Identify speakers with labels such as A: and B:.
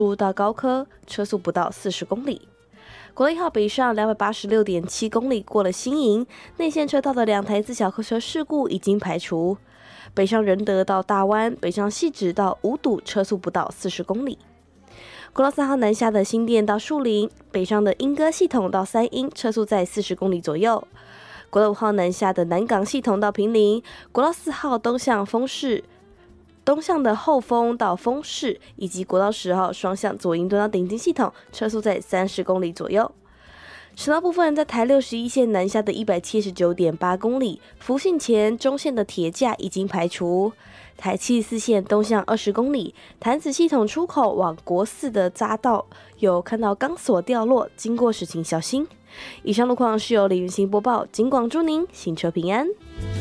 A: 到高科，车速不到40公里。国道1号北上286.7公里过了新营，内线车道的2台自小客车事故已经排除。北上仁德到大湾，北上汐止到五堵，车速不到40公里。国道3号南下的新店到树林，北上的莺歌系统到三莺，车速在40公里左右。国道5号南下的南港系统到坪林，国道4号东向的后丰到丰市，以及国道10号双向左营端到顶金系统，车速在30公里左右。省道部分，在台61线南下的179.8公里，福信前中线的铁架已经排除。台74线东向20公里，潭子系统出口往国4的匝道有看到钢索掉落，经过时请小心。以上路况是由李云行播报，警广祝您行车平安。